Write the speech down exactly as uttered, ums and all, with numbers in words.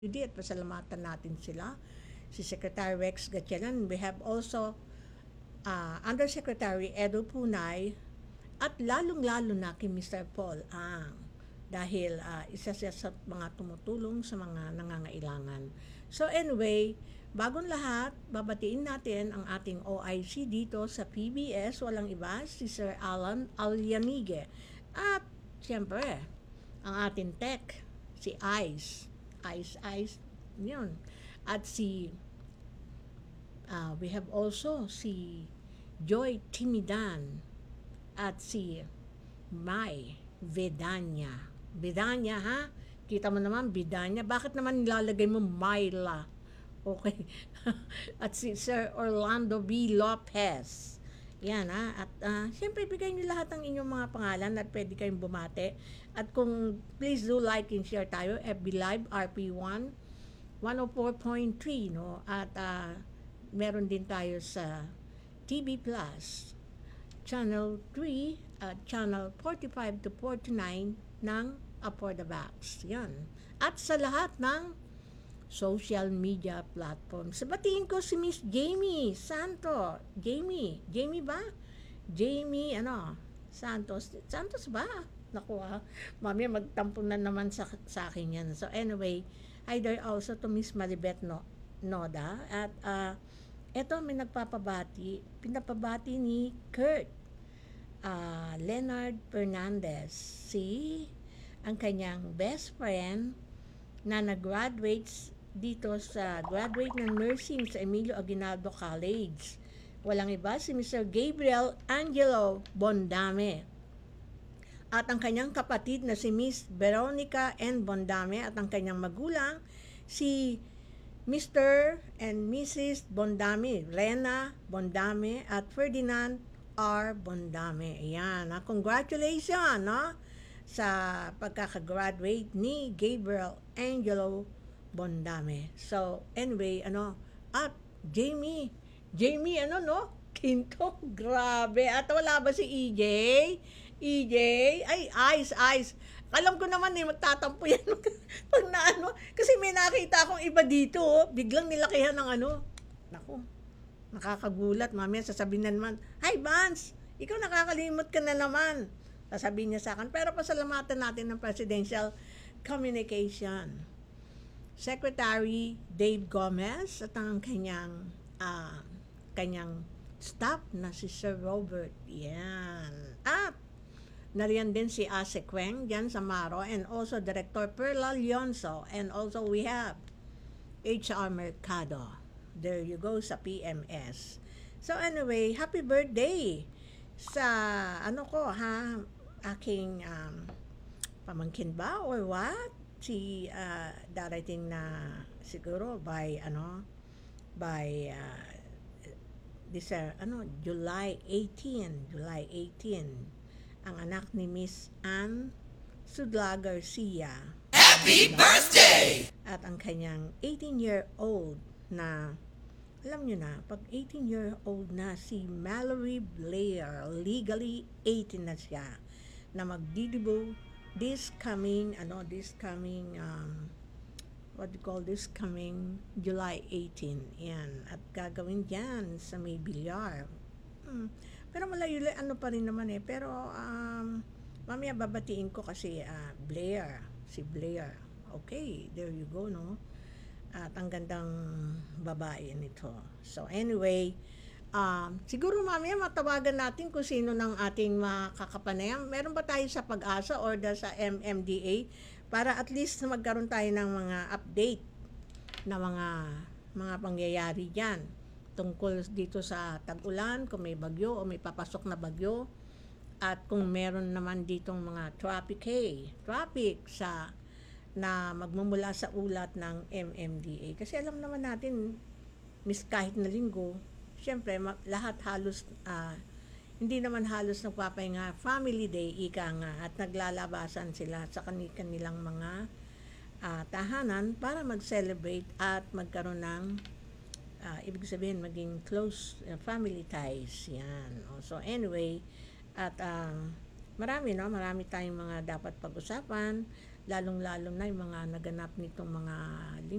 Hindi at pasalamatan natin sila. Si Secretary Rex Gatchalian. We have also uh, Undersecretary Edo Punay at lalong-lalo na kay mister Paul Ang dahil uh, isa siya sa mga tumutulong sa mga nangangailangan. So anyway, bagong lahat, babatiin natin ang ating O I C dito sa P B S, walang iba, si Sir Alan Alyanige. At siyempre, ang ating tech, si Ice. Ice, Ice, yun. At si, uh, we have also si Joy Timidan at si Mai Vedanya. Vedanya, ha? Kita mo naman, Vedanya. Bakit naman nilalagay mo Myla? Okay. At si Sir Orlando B. Lopez. Yan, ha? At uh, siyempre, bigay niyo lahat ng inyong mga pangalan at pwede kayong bumate. At kung please do like and share tayo, F B Live, R P one, one oh four point three, no? At uh, meron din tayo sa T V Plus, Channel three at Channel forty-five to forty-nine ng Upward the Box. Yan. At sa lahat ng social media platforms. Sabatiin ko si Miss Jamie Santo. Jamie. Jamie ba? Jamie, ano? Santos. Santos ba? Naku ah. Mami, magtampo na naman sa, sa akin yan. So anyway, hi there also to Miss Maribeth no, Noda. At uh, eto may nagpapabati. Pinapabati ni Kurt uh, Leonard Fernandez. Si ang kanyang best friend na nag-graduate dito sa graduate ng nursing sa Emilio Aguinaldo College. Walang iba si mister Gabriel Angelo Bondame. At ang kanyang kapatid na si Miss Veronica N. Bondame at ang kanyang magulang si mister and missus Bondame, Rena Bondame at Ferdinand R. Bondame. Ayan, ha? Congratulations, no? Sa pagkakagraduate ni Gabriel Angelo Bondame. So, anyway, ano, at Jamie, Jamie, ano, no? Quinto, grabe. At wala ba si E J? E J? Ay, Ice, Ice. Alam ko naman eh, magtatampo yan. Pag na ano, kasi may nakita akong iba dito, oh, biglang nilakihan ng ano. Naku, nakakagulat. Mamaya sasabihin na naman, hi, Vance, ikaw nakakalimot ka na naman. Sasabihin niya sa akin, pero pasalamatan natin ng Presidential Communication Secretary Dave Gomez at ang kanyang uh, kanyang staff na si Sir Robert. Yan. At nariyan din si Ase Queng dyan sa Maro and also Director Perla Leonzo and also we have H R Mercado. There you go sa P M S. So anyway, happy birthday sa ano ko ha, aking um, pamangkin ba or what? Si uh, darating na siguro by ano by uh, this uh, ano July eighteenth, July eighteenth ang anak ni Miss Ann Sudla Garcia. Happy birthday! At ang kanyang eighteen-year-old na, alam nyo na, pag eighteen-year-old na si Mallory Blair, legally eighteen na siya, na magdidibo this coming, ano, this coming, um, what do you call this, coming July eighteenth. Yan. At gagawin dyan sa may bilyar. Hmm. Pero malayo, ano pa rin naman eh. Pero, um, mamaya babatiin ko kasi uh, Blair, si Blair. Okay, there you go, no? At ang gandang babae nito. So, anyway, um, siguro mamaya matawagan natin kung sino ng ating makakapanayam. Meron ba tayo sa Pag-asa or da sa M M D A para at least magkaroon tayo ng mga update na mga mga pangyayari dyan tungkol dito sa tag-ulan, kung may bagyo o may papasok na bagyo at kung meron naman ditong mga traffic eh, traffic sa na magmumula sa ulat ng M M D A. Kasi alam naman natin, mis kahit na linggo, siyempre, lahat halos, uh, hindi naman halos nagpapahinga, family day, ika nga, at naglalabasan sila sa kanilang mga uh, tahanan para mag-celebrate at magkaroon ng, uh, ibig sabihin, maging close uh, family ties. Yan. So, anyway, at uh, marami, no? Marami tayong mga dapat pag-usapan lalong-lalo na yung mga naganap nitong mga